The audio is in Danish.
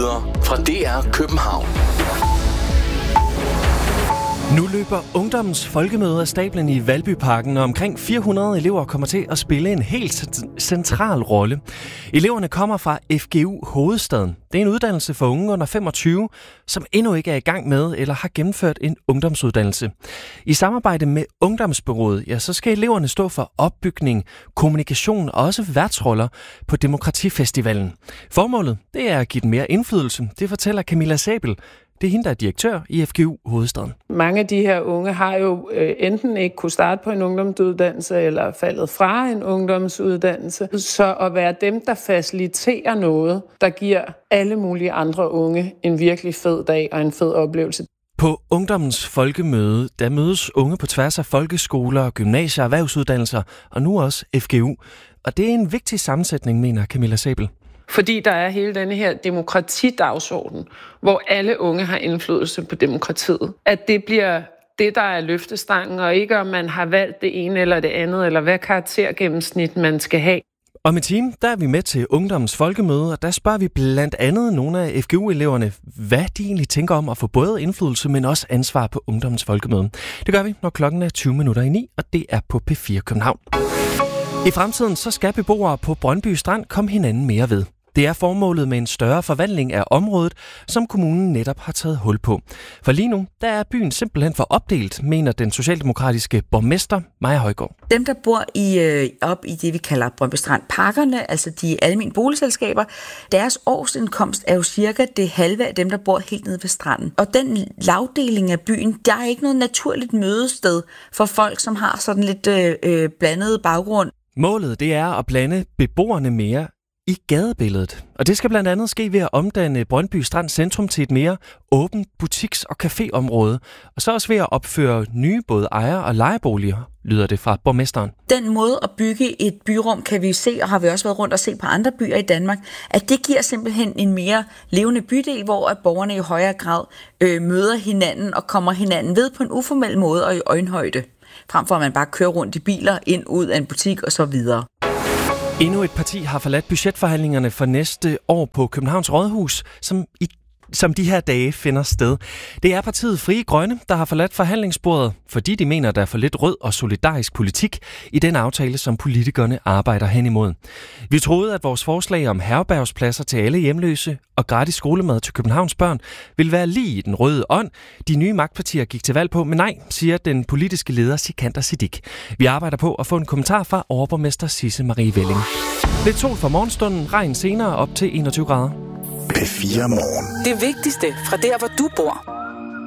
Nyheder fra DR København. Nu løber Ungdommens Folkemøde af stablen i Valbyparken, og omkring 400 elever kommer til at spille en helt central rolle. Eleverne kommer fra FGU Hovedstaden. Det er en uddannelse for unge under 25, som endnu ikke er i gang med eller har gennemført en ungdomsuddannelse. I samarbejde med Ungdomsbureauet, så skal eleverne stå for opbygning, kommunikation og også værtsroller på Demokratifestivalen. Formålet, det er at give dem mere indflydelse. Det fortæller Camilla Sabel. Det er hende, der er direktør i FGU Hovedstaden. Mange af de her unge har jo enten ikke kunne starte på en ungdomsuddannelse eller faldet fra en ungdomsuddannelse. Så at være dem, der faciliterer noget, der giver alle mulige andre unge en virkelig fed dag og en fed oplevelse. På Ungdommens Folkemøde, der mødes unge på tværs af folkeskoler, gymnasier, erhvervsuddannelser og nu også FGU. Og det er en vigtig sammensætning, mener Camilla Sabel. Fordi der er hele denne her demokratidagsorden, hvor alle unge har indflydelse på demokratiet. At det bliver det, der er løftestangen, og ikke om man har valgt det ene eller det andet, eller hvad karaktergennemsnit man skal have. Om et time, der er vi med til Ungdommens Folkemøde, og der spørger vi blandt andet nogle af FGU-eleverne, hvad de egentlig tænker om at få både indflydelse, men også ansvar på Ungdommens Folkemøde. Det gør vi, når klokken er 9:20, og det er på P4 København. I fremtiden så skal beboere på Brøndby Strand komme hinanden mere ved. Det er formålet med en større forvandling af området, som kommunen netop har taget hul på. For lige nu, der er byen simpelthen for opdelt, mener den socialdemokratiske borgmester Maja Højgaard. Dem, der bor op i det, vi kalder Brøndby Strand Parkerne, altså de almene boligselskaber, deres årsindkomst er jo cirka det halve af dem, der bor helt nede ved stranden. Og den lavdeling af byen, der er ikke noget naturligt mødested for folk, som har sådan lidt blandet baggrund. Målet, det er at blande beboerne mere i gadebilledet. Og det skal blandt andet ske ved at omdanne Brøndby Strand Centrum til et mere åbent butiks- og caféområde, og så også ved at opføre nye både ejer- og lejeboliger, lyder det fra borgmesteren. Den måde at bygge et byrum, kan vi se, og har vi også været rundt og se på andre byer i Danmark, at det giver simpelthen en mere levende bydel, hvor at borgerne i højere grad møder hinanden og kommer hinanden ved på en uformel måde og i øjenhøjde, frem for at man bare kører rundt i biler ind ud af en butik og så videre. Endnu et parti har forladt budgetforhandlingerne for næste år på Københavns Rådhus, som de her dage finder sted. Det er partiet Frie Grønne, der har forladt forhandlingsbordet, fordi de mener, der er for lidt rød og solidarisk politik i den aftale, som politikerne arbejder hen imod. Vi troede, at vores forslag om herbergspladser til alle hjemløse og gratis skolemad til Københavns børn ville være lige i den røde ånd. De nye magtpartier gik til valg på, men nej, siger den politiske leder Sikander Siddique. Vi arbejder på at få en kommentar fra overborgmester Sisse Marie Velling. Lidt sol for morgenstunden, regn senere op til 21 grader. P4 Morgen. Det vigtigste fra der, hvor du bor.